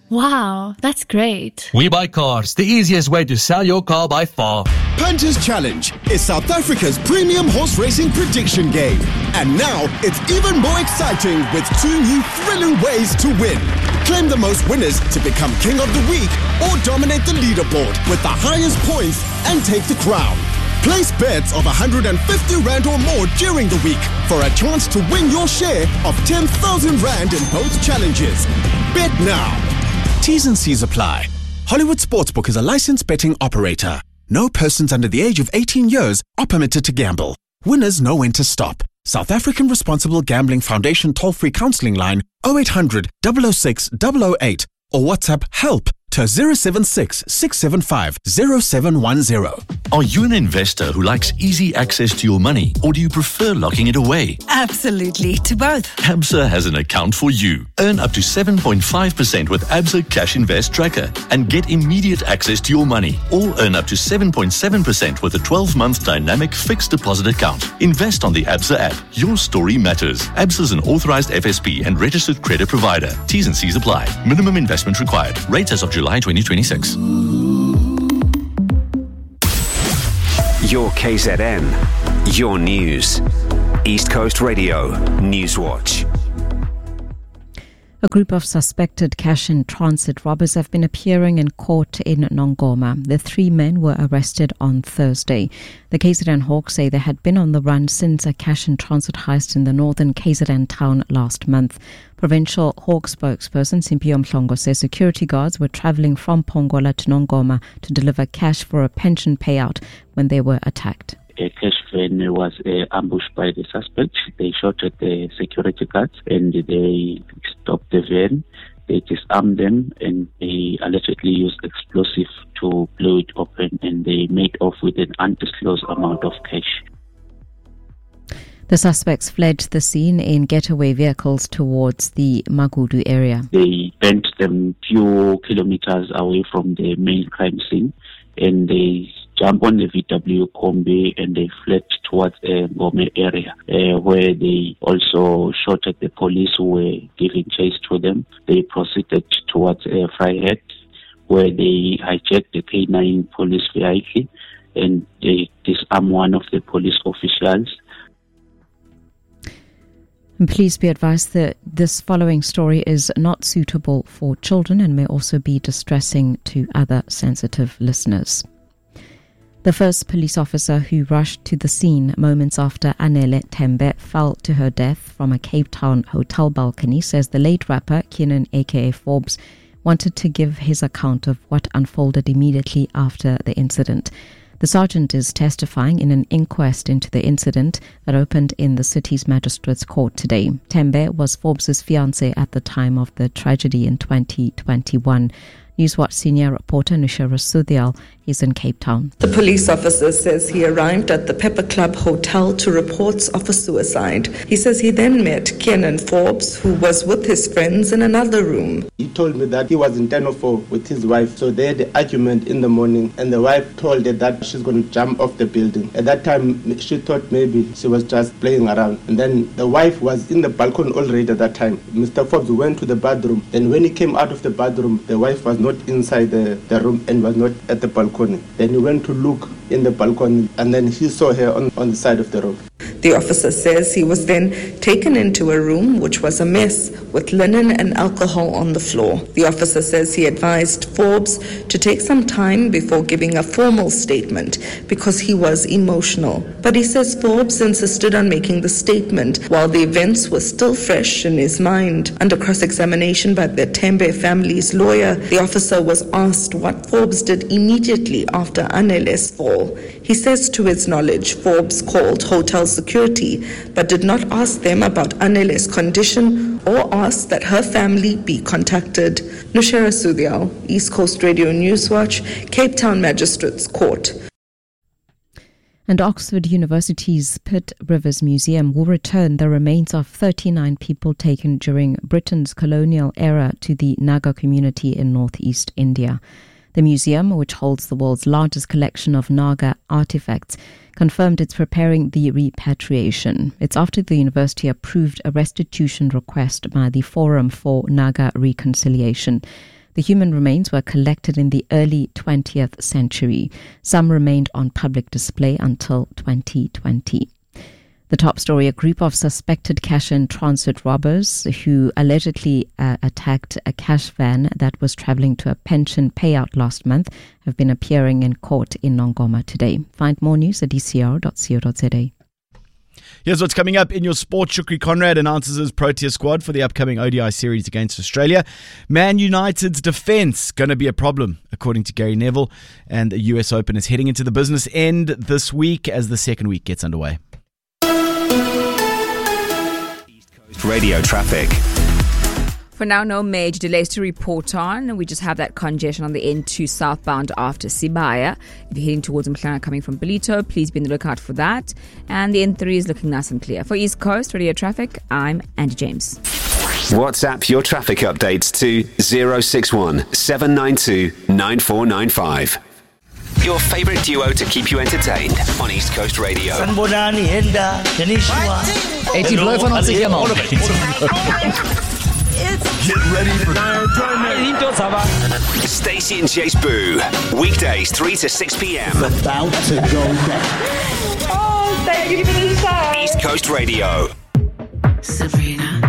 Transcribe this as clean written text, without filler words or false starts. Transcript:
Wow, that's great. We Buy Cars, the easiest way to sell your car by far. Punters Challenge is South Africa's premium horse racing prediction game. And now it's even more exciting with 2 new thrilling ways to win. Claim the most winners to become King of the Week or dominate the leaderboard with the highest points and take the crown. Place bets of 150 Rand or more during the week for a chance to win your share of 10,000 Rand in both challenges. Bet now. T's and C's apply. Hollywood Sportsbook is a licensed betting operator. No persons under the age of 18 years are permitted to gamble. Winners know when to stop. South African Responsible Gambling Foundation toll-free counselling line 0800 006 008 or WhatsApp HELP to 076 675 0710. Are you an investor who likes easy access to your money, or do you prefer locking it away? Absolutely, to both. Absa has an account for you. Earn up to 7.5% with Absa Cash Invest Tracker and get immediate access to your money. Or earn up to 7.7% with a 12-month dynamic fixed deposit account. Invest on the Absa app. Your story matters. Absa is an authorized FSP and registered credit provider. T's and C's apply. Minimum investment required. Rates as of July 2026. Your KZN, your news. East Coast Radio, Newswatch. A group of suspected cash-in-transit robbers have been appearing in court in Nongoma. The 3 men were arrested on Thursday. The KZN Hawks say they had been on the run since a cash-in-transit heist in the northern KZN town last month. Provincial Hawk spokesperson Simpiyo Mhlongo says security guards were travelling from Pongola to Nongoma to deliver cash for a pension payout when they were attacked. A cash van was ambushed by the suspects. They shot at the security guards and they stopped the van. They disarmed them and they allegedly used explosive to blow it open, and they made off with an undisclosed amount of cash. The suspects fled the scene in getaway vehicles towards the Magudu area. They bent them few kilometers away from the main crime scene, and they jumped on the VW Kombi and they fled towards the Ngome area, where they also shot at the police who were giving chase to them. They proceeded towards Vryheid, where they hijacked the K9 police vehicle and they disarmed one of the police officials. And please be advised that this following story is not suitable for children and may also be distressing to other sensitive listeners. The first police officer who rushed to the scene moments after Anele Tembe fell to her death from a Cape Town hotel balcony says the late rapper, Keenan aka Forbes, wanted to give his account of what unfolded immediately after the incident. The sergeant is testifying in an inquest into the incident that opened in the city's magistrates' court today. Tembe was Forbes' fiancée at the time of the tragedy in 2021. Newswatch senior reporter Nushara Sudhyal is in Cape Town. The police officer says he arrived at the Pepper Club Hotel to reports of a suicide. He says he then met Keenan Forbes, who was with his friends in another room. He told me that he was in 1004 with his wife, so they had an argument in the morning, and the wife told her that she's going to jump off the building. At that time, she thought maybe she was just playing around, and then the wife was in the balcony already at that time. Mr. Forbes went to the bathroom, and when he came out of the bathroom, the wife was not inside the room and was not at the balcony. Then he went to look in the balcony, and then he saw her on the side of the road. The officer says he was then taken into a room which was a mess with linen and alcohol on the floor. The officer says he advised Forbes to take some time before giving a formal statement because he was emotional. But he says Forbes insisted on making the statement while the events were still fresh in his mind. Under cross-examination by the Tembe family's lawyer, the officer was asked what Forbes did immediately after Anele's fall. He says to his knowledge, Forbes called hotel security but did not ask them about Anele's condition or ask that her family be contacted. Nushara Sudhyal, East Coast Radio Newswatch, Cape Town Magistrates Court. And Oxford University's Pitt Rivers Museum will return the remains of 39 people taken during Britain's colonial era to the Naga community in northeast India. The museum, which holds the world's largest collection of Naga artifacts, confirmed it's preparing the repatriation. It's after the university approved a restitution request by the Forum for Naga Reconciliation. The human remains were collected in the early 20th century. Some remained on public display until 2020. The top story, a group of suspected cash and transit robbers who allegedly attacked a cash van that was travelling to a pension payout last month have been appearing in court in Nongoma today. Find more news at dcr.co.za. Here's what's coming up in your sport. Shukri Conrad announces his Protea squad for the upcoming ODI series against Australia. Man United's defence going to be a problem, according to Gary Neville. And the US Open is heading into the business end this week as the second week gets underway. East Coast Radio traffic. For now, no major delays to report on. We just have that congestion on the N2 southbound after Sibaya. If you're heading towards Mhlanga coming from Belito, please be on the lookout for that. And the N3 is looking nice and clear. For East Coast Radio Traffic, I'm Andy James. WhatsApp your traffic updates to 061 792 9495. Your favourite duo to keep you entertained on East Coast Radio. 80 Blow van ons helemaal. Get ready for Stacey and Chase Boo. Weekdays 3 to 6 p.m. about to go down. Oh, thank you for the show. East Coast Radio. Sabrina.